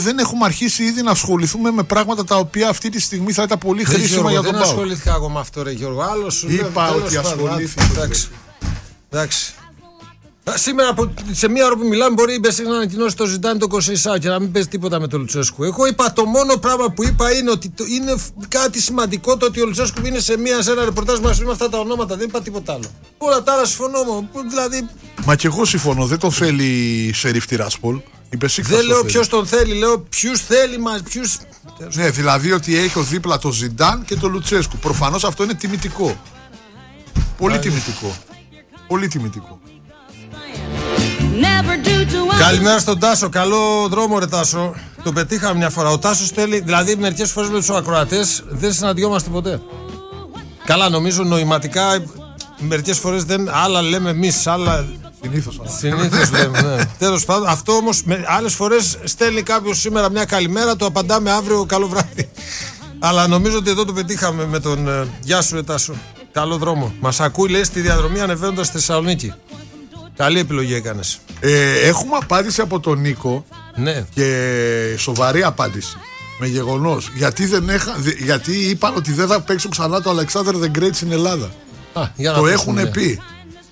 δεν έχουμε αρχίσει ήδη να ασχοληθούμε με πράγματα τα οποία αυτή τη στιγμή θα ήταν πολύ χρήσιμα για τον ΠΑΟΚ. Δεν ασχολήθηκα εγώ με αυτό, ρε Γιώργο. Άλλος σου είπα ότι ασχολήθηκα. Εντάξει. Σήμερα, σε μία ώρα που μιλάμε, μπορεί η Μπεσίκ να ανακοινώσει το Ζιντάν το Κοσεϊσάου και να μην παίζει τίποτα με τον Λουτσέσκου. Εγώ είπα, το μόνο πράγμα που είπα είναι ότι είναι κάτι σημαντικό το ότι ο Λουτσέσκου είναι σε ένα ρεπορτάζ μαζί με αυτά τα ονόματα. Δεν είπα τίποτα άλλο. Όλα τα άλλα συμφωνώ. Δηλαδή... Μα και εγώ συμφωνώ. Δεν τον θέλει Σερίφ Τιράσπολ. Δεν λέω ποιος τον θέλει, λέω ποιους θέλει μας. Ναι, δηλαδή ότι έχει δίπλα το Ζιντάν και το Λουτσέσκου. Προφανώς αυτό είναι τιμητικό. Πολύ τιμητικό. Πολύ τιμητικό. Καλημέρα στον Τάσο. Καλό δρόμο, ρε Τάσο. Το πετύχαμε μια φορά. Ο Τάσος θέλει, δηλαδή μερικές φορές με τους ακροατές δεν συναντιόμαστε ποτέ. Καλά, νομίζω νοηματικά μερικές φορές δεν. Άλλα λέμε εμείς, άλλα. Συνήθως λέμε, ναι. Τέλος πάντων, αυτό όμως άλλες φορές στέλνει κάποιος σήμερα μια καλημέρα, το απαντάμε αύριο καλό βράδυ. Αλλά νομίζω ότι εδώ το πετύχαμε με τον. Γεια σου, ρε Τάσο. Καλό δρόμο. Μας ακούει, λέει, στη διαδρομή ανεβαίνοντας στη Θεσσαλονίκη. Καλή επιλογή έκανες. Έχουμε απάντηση από τον Νίκο. Ναι. Και σοβαρή απάντηση. Με γεγονός. Γιατί είπαν ότι δεν θα παίξουν ξανά το Alexander the Great στην Ελλάδα. Το έχουν πει.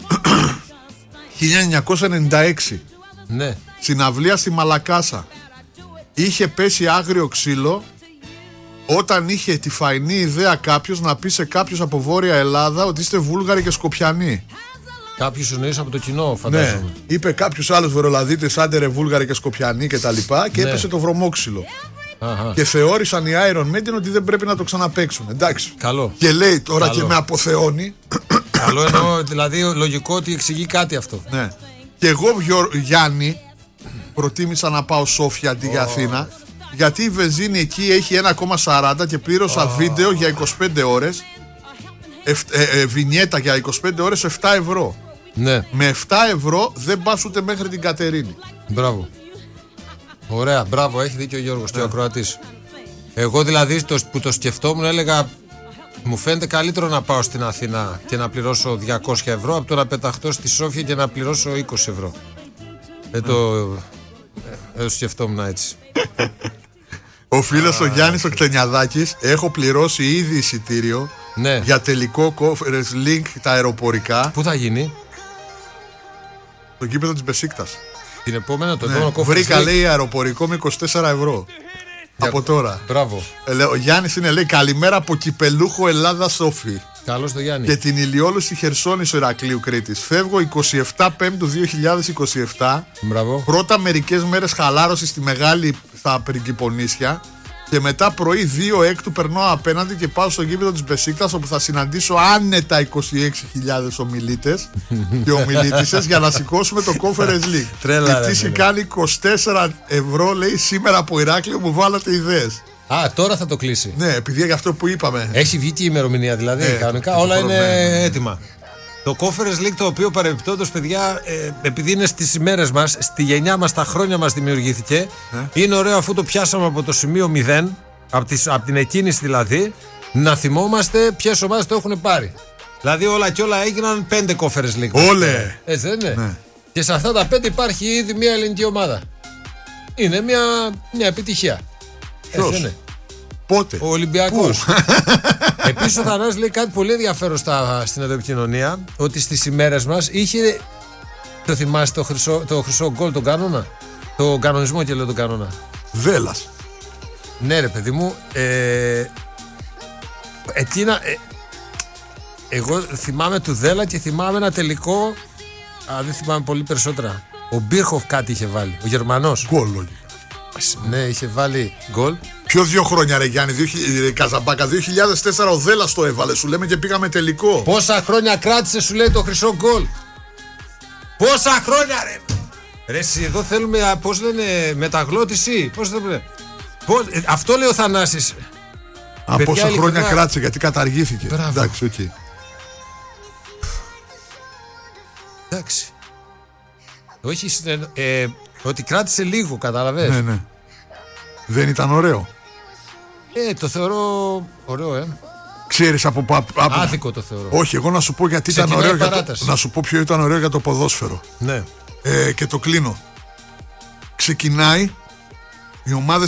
1996. Ναι. Συναυλία στη Μαλακάσα. Είχε πέσει άγριο ξύλο όταν είχε τη φαϊνή ιδέα κάποιος να πει σε κάποιους από Βόρεια Ελλάδα ότι είστε Βούλγαροι και Σκοπιανοί. Κάποιους εννοείς από το κοινό, φαντάζομαι. Ναι. Είπε κάποιους άλλους Βορειολαδίτες, άντε ρε Βούλγαροι και Σκοπιανοί και τα λοιπά, και έπεσε το βρωμόξυλο. Και θεώρησαν οι Iron Maiden ότι δεν πρέπει να το ξαναπαίξουν. Εντάξει. Καλό. Και λέει τώρα και με αποθεώνει. Καλό εννοώ, δηλαδή λογικό ότι εξηγεί κάτι αυτό. Ναι. Και εγώ, Γιάννη, προτίμησα να πάω Σόφια αντί για Αθήνα, γιατί η βενζίνη εκεί έχει 1,40 και πλήρωσα βίντεο για 25 ώρες. Βινιέτα για 25 ώρες 7 ευρώ. Ναι. Με 7 ευρώ δεν πας ούτε μέχρι την Κατερίνη. Μπράβο. Ωραία, μπράβο, έχει δίκιο ο Γιώργος, ο ακροατής. Εγώ δηλαδή που το σκεφτόμουν έλεγα, μου φαίνεται καλύτερο να πάω στην Αθήνα και να πληρώσω 200 ευρώ από το να πεταχτώ στη Σόφια και να πληρώσω 20 ευρώ. Δεν το σκεφτόμουν έτσι. Ο φίλος ο Γιάννης ο Κτενιαδάκης, έχω πληρώσει ήδη εισιτήριο για τελικό conference link τα αεροπορικά. Πού θα γίνει? Το γήπεδο της Μπεσίκτας. Την επόμενη, το επόμενο conference βρήκα, λέει, αεροπορικό με 24 ευρώ. Από τώρα. Μπράβο. Ο Γιάννης είναι, λέει, καλημέρα από Κυπελούχο Ελλάδα Σόφι. Καλώς το Γιάννη. Και την Ηλιόλουστη Χερσόνησο Ηρακλείου Κρήτης. Φεύγω 27 Πέμπτου 2027. Μπράβο. Πρώτα μερικές μέρες χαλάρωση στη Μεγάλη στα Πριγκιπονίσια. Και μετά πρωί 2 Έκτου περνώ απέναντι και πάω στο γήπεδο της Μπεσίκτας, όπου θα συναντήσω άνετα 26.000 ομιλήτες και ομιλήτησες για να σηκώσουμε το Conference League. Τρέλα, η τύχη κάνει 24 ευρώ, λέει, σήμερα από Ηράκλειο μου βάλατε ιδέες. Τώρα θα το κλείσει. Ναι, επειδή για αυτό που είπαμε. Έχει βγει και η ημερομηνία δηλαδή. Κανονικά όλα είναι έτοιμα. Το Conference League, το οποίο παρεμπιπτόντως, παιδιά, επειδή είναι στις ημέρες μας, στη γενιά μας, τα χρόνια μας δημιουργήθηκε, είναι ωραίο αφού το πιάσαμε από το σημείο 0, από την εκκίνηση δηλαδή, να θυμόμαστε ποιες ομάδες το έχουν πάρει. Δηλαδή όλα και όλα έγιναν 5 Conference League. Όλε! Έτσι δεν είναι? Ναι. Και σε αυτά τα 5 υπάρχει ήδη μια ελληνική ομάδα. Είναι μια επιτυχία. Έτσι δεν είναι? Πότε? Ο Ολυμπιακός. Επίσης ο Θανάσης λέει κάτι πολύ ενδιαφέρον στην επικοινωνία, ότι στις ημέρες μας είχε. Το θυμάσαι το χρυσό γκολ, τον κανόνα? Το κανονισμό και λέω τον κανόνα. Βέλας. Ναι, ρε παιδί μου. Εκείνα. Εγώ θυμάμαι του Δέλα και θυμάμαι ένα τελικό. Δεν θυμάμαι πολύ περισσότερα. Ο Μπίρχοφ κάτι είχε βάλει. Ο Γερμανός. Γκολ. Ναι, είχε βάλει γκολ. Ποιο 2 χρόνια, ρε Γιάννη, Καζαμπάκα, 2004 ο Δέλλας το έβαλε, σου λέμε, και πήγαμε τελικό. Πόσα χρόνια κράτησε, σου λέει, το χρυσό γκολ? Πόσα χρόνια, ρε! Ρε, εσύ, εδώ θέλουμε, πώς λένε, μεταγλώτηση. Πώς το λένε? Αυτό λέει ο Θανάσης. Πόσα χρόνια κράτησε, γιατί καταργήθηκε. Μπράβο. Εντάξει, οκ. Εντάξει. Όχι, ότι κράτησε λίγο, κατάλαβες. Ναι. Δεν ήταν ωραίο? Το θεωρώ ωραίο, Ξέρεις από άδικο το θεωρώ. Όχι, εγώ να σου πω γιατί ήταν ωραίο. Να σου πω ποιο ήταν ωραίο για το ποδόσφαιρο. Ναι. Και το κλείνω. Ξεκινάει Οι ομάδες